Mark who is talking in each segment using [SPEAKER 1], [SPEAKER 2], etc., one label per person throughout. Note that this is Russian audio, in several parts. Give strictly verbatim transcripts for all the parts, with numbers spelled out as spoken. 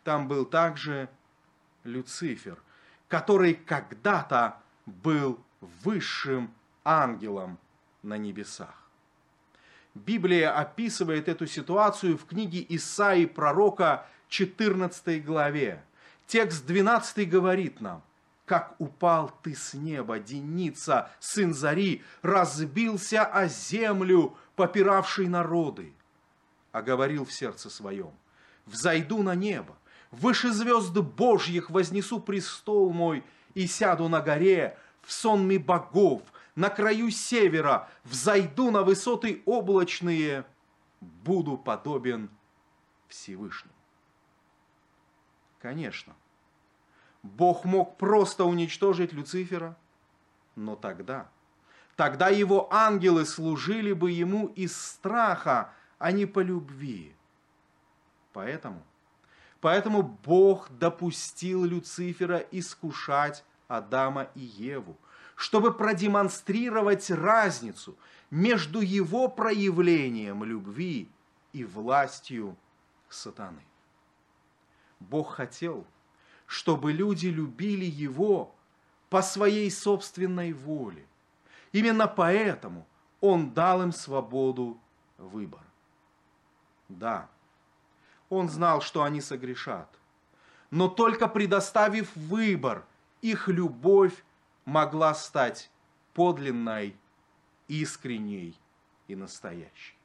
[SPEAKER 1] там был также Люцифер, который когда-то был высшим ангелом на небесах. Библия описывает эту ситуацию в книге Исаии пророка четырнадцатой главе. Текст двенадцатый говорит нам: «Как упал ты с неба, Деница, сын зари, разбился о землю, попиравший народы, а говорил в сердце своем: взойду на небо, выше звезд Божьих вознесу престол мой и сяду на горе, в сонме богов, на краю севера, взойду на высоты облачные, буду подобен Всевышнему». Конечно, Бог мог просто уничтожить Люцифера, но тогда, тогда его ангелы служили бы ему из страха, а не по любви. Поэтому, поэтому Бог допустил Люцифера искушать Адама и Еву, чтобы продемонстрировать разницу между его проявлением любви и властью сатаны. Бог хотел, чтобы люди любили его по своей собственной воле. Именно поэтому он дал им свободу выбора. Да, он знал, что они согрешат, но только предоставив выбор, их любовь могла стать подлинной, искренней и настоящей.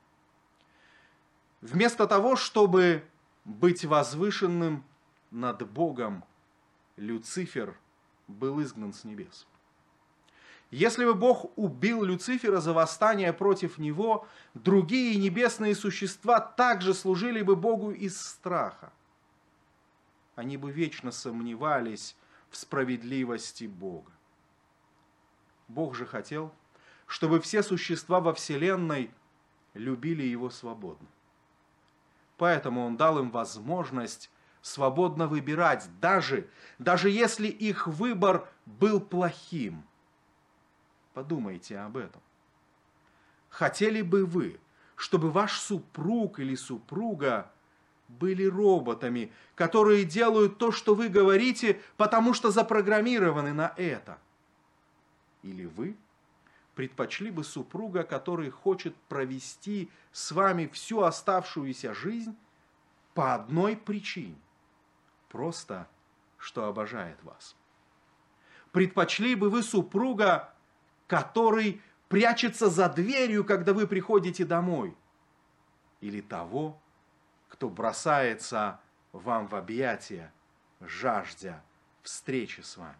[SPEAKER 1] Вместо того, чтобы быть возвышенным над Богом, Люцифер был изгнан с небес. Если бы Бог убил Люцифера за восстание против него, другие небесные существа также служили бы Богу из страха. Они бы вечно сомневались в справедливости Бога. Бог же хотел, чтобы все существа во Вселенной любили Его свободно. Поэтому Он дал им возможность свободно выбирать, даже, даже если их выбор был плохим. Подумайте об этом. Хотели бы вы, чтобы ваш супруг или супруга были роботами, которые делают то, что вы говорите, потому что запрограммированы на это? Или вы предпочли бы супруга, который хочет провести с вами всю оставшуюся жизнь по одной причине? Просто, что обожает вас. Предпочли бы вы супруга, который прячется за дверью, когда вы приходите домой? Или того, кто бросается вам в объятия, жаждя встречи с вами?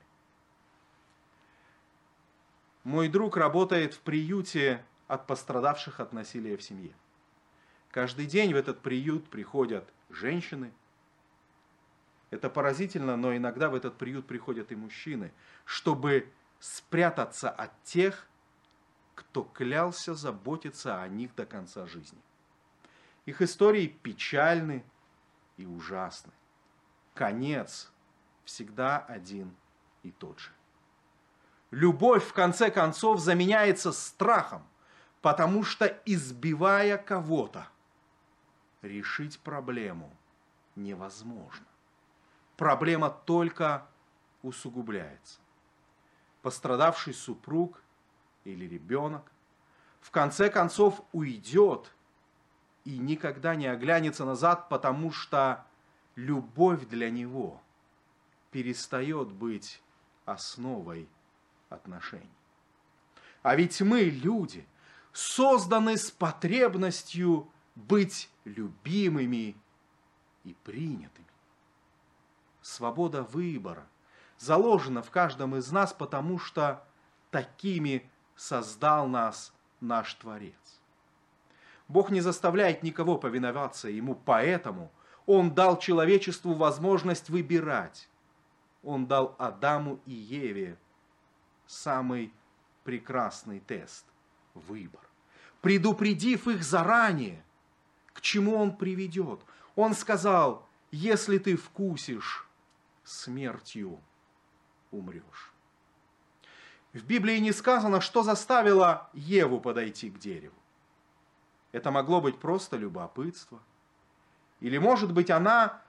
[SPEAKER 1] Мой друг работает в приюте от пострадавших от насилия в семье. Каждый день в этот приют приходят женщины. Это поразительно, но иногда в этот приют приходят и мужчины, чтобы спрятаться от тех, кто клялся заботиться о них до конца жизни. Их истории печальны и ужасны. Конец всегда один и тот же. Любовь, в конце концов, заменяется страхом, потому что, избивая кого-то, решить проблему невозможно. Проблема только усугубляется. Пострадавший супруг или ребенок в конце концов уйдет и никогда не оглянется назад, потому что любовь для него перестает быть основой отношений. А ведь мы, люди, созданы с потребностью быть любимыми и принятыми. Свобода выбора заложена в каждом из нас, потому что такими создал нас наш Творец. Бог не заставляет никого повиноваться Ему, поэтому Он дал человечеству возможность выбирать. Он дал Адаму и Еве самый прекрасный тест – выбор. Предупредив их заранее, к чему он приведет. Он сказал: если ты вкусишь, смертью умрешь. В Библии не сказано, что заставило Еву подойти к дереву. Это могло быть просто любопытство. Или, может быть, она